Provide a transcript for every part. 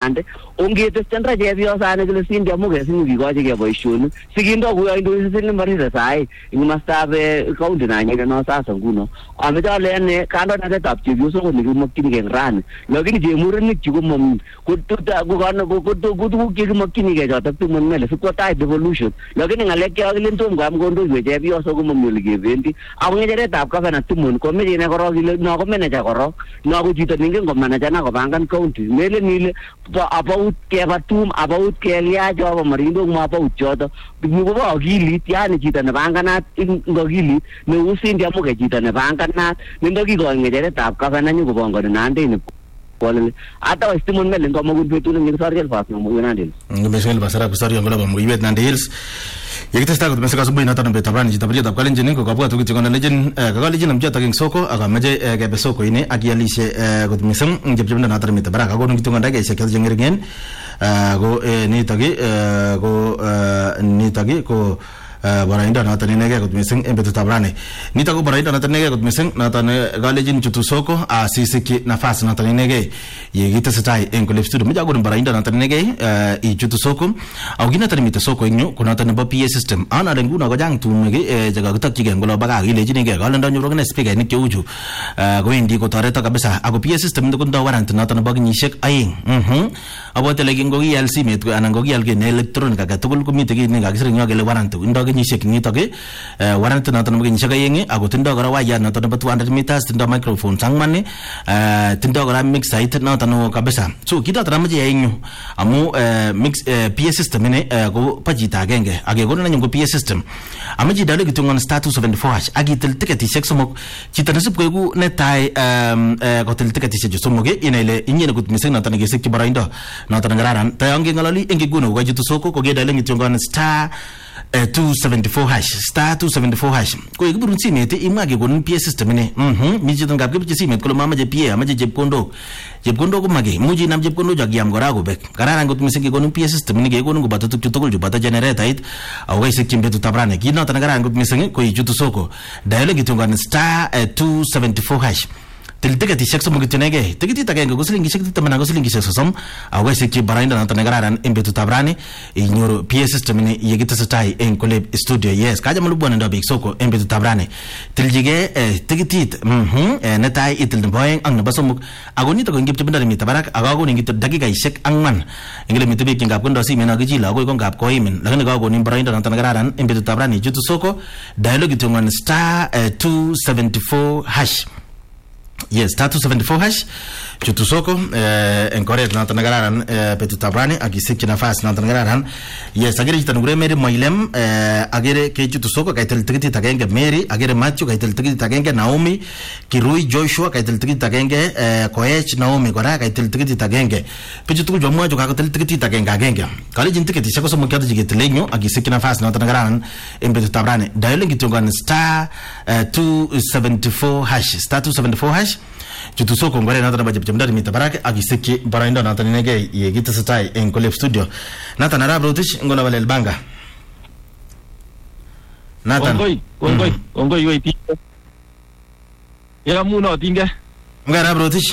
nande ongetestanda chepyosani kile Cynthia Mugesi nikikochigei boisionik sikindo kuyoindosi siling marire sai ing mastab county nanyine no sasa nguno ameche ale ane kandoinatetab chepyosok ko nekimokyinigei rani lakini chemurenik chu komami kotuguk chekimokyinigei chotok tumon mele sikwo tai devolution lakini ng'alek chekokilen tom koam kondoiwech chepyosok komami ole kebendi ako ng'echeretab gavana tumon komeche ine korok ile no ko manager korok no ko chito neingen komanager na kopangan county melen ile about keba tum about keliach chobo marindok mo about choto kobo akilit yani chito nepanganat ing akilit neu Cynthia Mugesi chito nepanganat nendo kikoi ng'echeretab gavana nyokopongoni nandeni Polele hata Westimon Mele ngoma kubetu ni Kisariel Fast na Mugina Hills ngomesel basara kusari ngola Mugibet na Hills yekitesta ko mesaka subuhi nata nambe tabrani jitabria tabkalen jeni ko kabwa tukiti kona legend kakalejen namja taking soko akamaje kebe soko ine akialishe gutmisem njebjebna nata nambe tabraka ko ngitunga ndage sekel jengeringen go nitagi ko barainda nata nege kot mising embetu tabrane nita ko barainda nata nege kot mising nata ne galejin chutu soko asisiki nafasi nata nege yegita setai en ko studio mja go barainda nata nege I chutu soko au gina tan mita soko inyo ko nata ne ba PA system ana lengu na go jang tu mege jaga gutak jige ngolo baga gilejin nege galanda nyuro ne speaker ni kyuju go indi ko tareta kabisa ako PA system ndo ndo warant nata ne bag ni shek ayin abote legi ngo GLC met ko anan go GLG ne electronic ka tugul ko mitegi ne ga gisre ngogele warant ndo nyishek nitoke warant nato no nyishaka yenge ago tindo gara waya nato no 200 meters tindo microphone sangmane tindo gara mix site nato no kabisa so kita taramaje yenyu amu mix PA system ne go pajita genge age go na nyongo PA system amaji dale kitungon status 74 agi tel ticket seksomok chita nasip ko gu netai go tel ticket se jusomoge inele inyene gut miseng nato ne gesek baraindo nato ngararan tayange ngalali enge guno go jitu soko ko ge dale kitungon star 274 hash star 274 hash ko igburun simete image gon PA system ne mi jiton gab gib simet ko mama je PA amaje jebkondo ko mage muji nam jebkondo jagiam gora go bek karana ngot misiki gon PA system ne ge gon go batatu tutugul ju bata generator it aw gay sekkim betu tabrane kino tan karana ngot misiki ko yitu soko dialogue gitongan star 274 hash tel ticket sekso mo gitonege ticket tagay go silingi sekti tamana go silingi seksom away sekki barainda na tanagaran embetu tabrani ignoro PA system ni yegita satai en collab studio yes kaja malubu na ndabik soko embetu tabrani tiljige ticket netai itil boyeng ang nabasomuk agoni to ngip tibindar mi tabarak agago ni ngit dagiga isek ang man ingile mitibi kinga kundo si mena gijila go ngap ko imin lagani gago ni barainda na tanagaran embetu tabrani jutu soko dialogue tungan star 274 hash yes, status 74 hash chutu soko encourage na tanagaran petu tabrani agisiki nafasi na tanagaran yes agere jitanugure meri moilem agere ke chutu soko kaitel tikiti tagenge meri agere Matthew kaitel tikiti tagenge Naomi Kirui Joshua kaitel tikiti tagenge Koech Naomi gora kaitel tikiti tagenge petu tuku jomwa joka kaitel tikiti tagenge agenge kali jin tikiti sako somo kyata jigete lenyo agisiki nafasi na tanagaran embetu tabrani dialing kitungan star 274 hash star 274 hash chutu soko ngore na tanabaje mdari mitabaraka agiseki barainda na tanenge yegita satai en collab studio nata narabro tish ngola wale albanga nata ongoi yoiti ya muno tinge ngara bro tish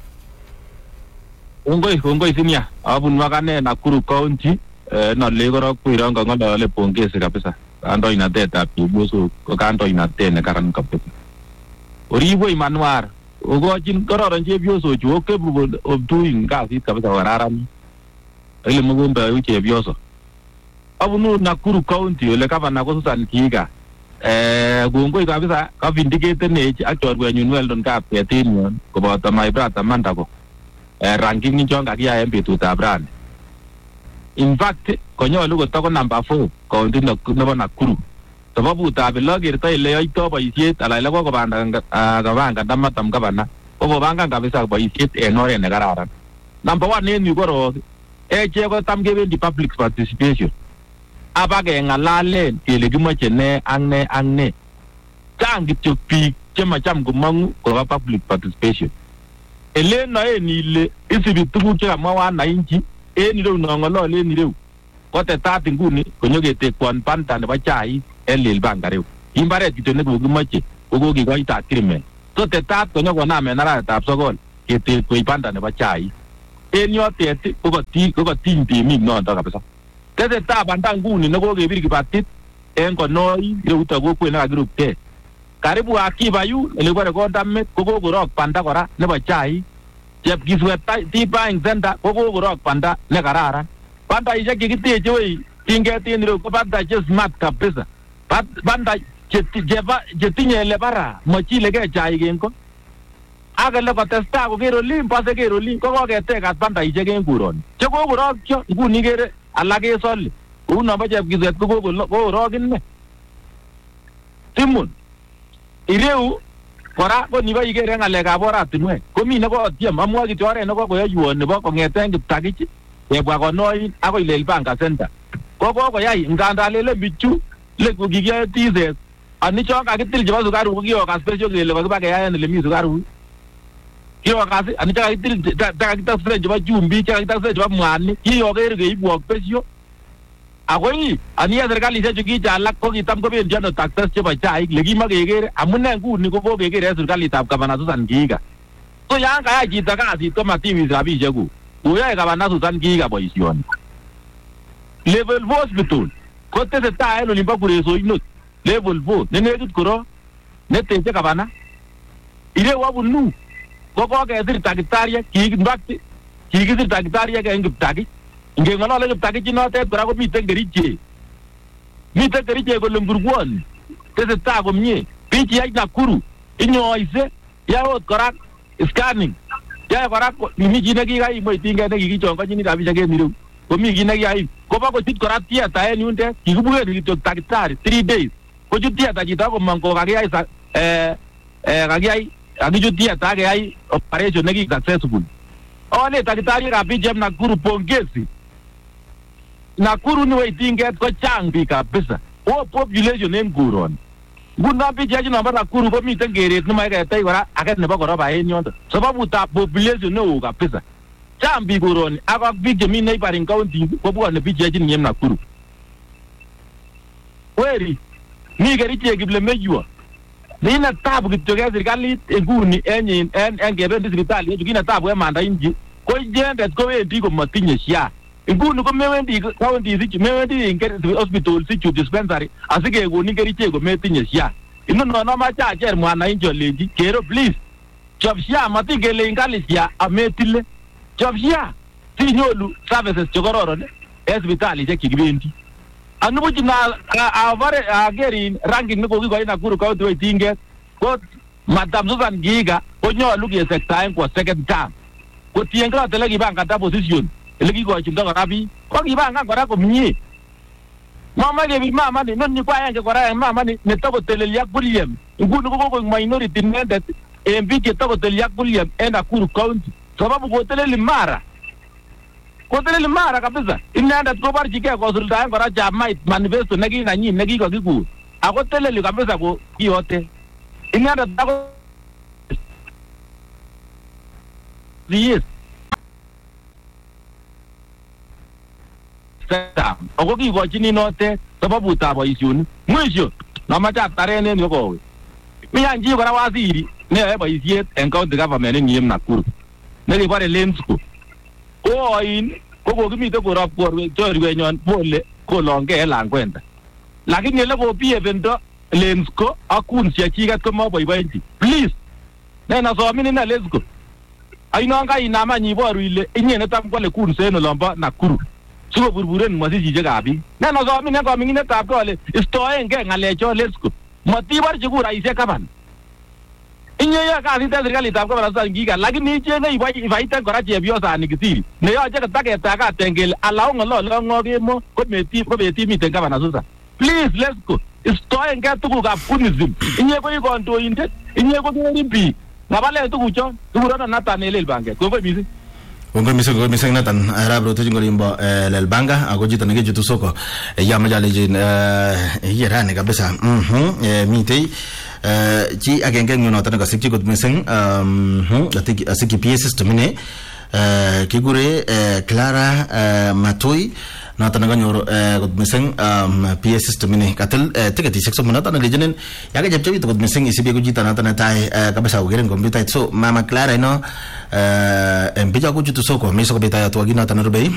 ongoi simia abun makane Nakuru county na legoro kuiranga ngola wale pongeze kabisa ando inateta pibusu kanto inatene karan kabisa oribo imanuar ogojin kororon chepyoso chu capable of doing kasit kabisa wararan ile mugombe yu chepyoso abunu Nakuru county ole gavana ko Susan Kiiga gongoi kabisa ka vindicated ne actual when Weldon Kap ketin ko boto my brother Mandako ranking ni jonga kia embetu tabran in fact konyolu ko to number 4 county nebo Nakuru sababu tabelo gerta ile yoito boisiet alaile ko banda gavanga damatam gavana ko banga kabisa boisiet en oret ne kararan number 1 en yu koro che ko tam gebendi public participation abage ngalalen kele kimoche ne angne tang kityo biik chemacham komangu ko public participation ele no en ile isibi tuguk che kamwa wananchi en ireu nongolole en ireu ko tetat nguni konyogete kwon panta nebo chai elil bangareu imbaret kityo ne kokimoche kokokikoita agreement so tetat konyokonam en arawetab sokol kete koi panta nebo chai en yotet ko katiny temik noto kabisa. Tesetai banda nguni nekokebir kibatit en konoi ireuto kokwet nekakirupkei. Karibu Akibayu elebore Kondamet kokorok banda kora nebo chai. Chepkiswet tea buying center kokorok banda nekararan. Banda ishek chekiteche wei tinget en ireu ko banda che smart kabisa. Banda chetinye elebara mochilegei chai kengo. Akele kotestai koker olin pase ker olin kokoketekat banda ishek en kuroni. Che kokorokyo nguni kere alak kesole. Kou nombo Chepkiswet kokorok inne. Timun ireu kora ko nibo ikere ngalekab oratinwek komi nekotiem amwa kityo oret nekokoyoiwon nebo kong'eten Kiptagich kebwa Konoi akoi Lelbanga Center kokoyai nganda lele bichu leku kikiyoe tiset anichon kakitil chebo sukaruk ko kiokas besho kele kokiba keyaen ele mi sukaruk kiokas anichon kakitil chakakitasren chebo chumbik chakakitasren chebo mwanik kiyoker keibwok besho akoi aniya serikalishechu kichalak ko kitam kobendi ano taxes chebo chaik lekimokekere amune nguni kokokekere en serikalitab Gavana Susan Kihika. So yan kayai chito kasit ko matiwis rabishekuk koyoe Gavana Susan Kihika boisioni. Level 4 hospital kotesetai en olimbo Kuresoinot level 4 nenekit koro neteche Gavana. Ireu abunu kokokesir takitariek kikisir takitariek en Kiptagich. Ngeng'olole Kiptagich notet kora komiten kerichek. Miten kerichek kole mburkwoni. Tesetai komie. Biik cheyai Nakuru inyoise yae ot kora scanning. Yae kora mi chi nekikaim tinget nekikichongonjini rabisiek en ireu. Komi kit nekiyai. Kobo kochut kora theater en yundet. Kikibuken kityo takitari 3 days. Kochut theater chito komong ko kakiyai kakichut theater akeyai operation neki successful. Ole takitariekab biik chep Nakuru pongezi. Nakuru ni waitinget ko chang biik kabisa. O population en kuroni. Nguno biik cheyochi nombo Nakuru komiten keret nemoe ketech kora ake nebo koroba en yondo. Sababutab population neo kabisa. Chang biik kuroni ak biik chemi neighboring counties kobwone biik cheyochin en Nakuru. Weri mi kerichek Kiplemeywa. Nina tabu kityo ke serikalit nguni en kebendi sipitali yechu kina tabu en manda inji ko inyendet kowendi komatinye SHA. Nguni ko mewendi counties ichu mewendi hospitals ichu dispensary asikekonin kerichek kometinye SHA. Inono nomache acher mwananchi olenji kero please chop SHA matin kele ingali SHA ametile. Chop SHA sinyolu services chekororon en sipitalishek chekibendi. Anubuchi na avare agerin ranking nekokikoin Nakuru County waitinget ko Madam Susan Kihika konyolu kesektaen kwa second term. Kotiengei ot ele kipanganda position ele kikochindo kora biik ko kipangan kora komie. Mama kebir mama ni noni kwa aenge kora en mama ni netokoteleli ak William. Nguni kokoik minority inendet en biik chetokoteleli ak William en Nakuru County. Sababu koteleli mara. Koteleli mara kabisa. Inendet koborchigei kosuldaen kora chamait manifesto nekikanyin nekikokikur. Ako teleli kabisa ko kiyote. Inendet ako yes. Ako kikochini note sababutab boisioni. Mwisho namache ataren en yokowe. Miyanchi kora waziri neyoe boisiet en county government en Nakuru. Nekibore Lensco. Koin kokokimite korop chorwenyon pole kolongei en Lang'wenda. Lakini ele kopiependo Lensco ak Queens chechiket komaboiboenchi. Please nenasomin ine Lensco. Ainon kainam any iboru ile inye netam kwale Queens en olombo Nakuru. Sikoburburen masisichekab biik. Nenasomin en koming'inetab kole istoengei ng'alechon Lensco. Matiborchi kuraisiek Gavana. Inye yoe kasit en serikalitab Gavana Susan Kihika lakini ichenge ibaiten kora chepyosani Kitiri neyoche kotaketakaten kele ala ong'olole ng'o kemo kobeti miten Gavana Susan. Please let's go. Istoengei tugukab kunism. Inye ko ikondoindet, inye ko kerin biik. Ngabalen tuguchon, tugurono Nathan Lelbanga. Kongoi mising. Kongoi mising Nathan arab roto jingolimbo Lelbanga ako chito nekechutu soko yamache alejin yerani kabisa. Mitei chi agenge ngunoto nekasikchi kot mising asikki PA system ine kigure Clara Matoi noton nekanyor kot mising PS system ini katil tiketishek somok noton nelejinin yakechepchepitu kot mising isibi ko chito noton netai kabisa kokerin computer so mama Clara ino en bicho kuchutu soko miso kobita yatwa noton nerubei